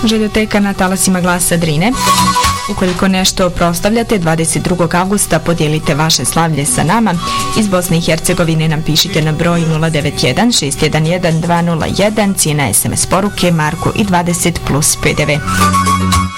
Željoteka na talasima Glasa Drine. Ukoliko nešto proslavljate, 22. avgusta podijelite vaše slavlje sa nama. Iz Bosne i Hercegovine nam pišite na broj 091 611 201, cijena SMS poruke Marko i 20 plus PDV.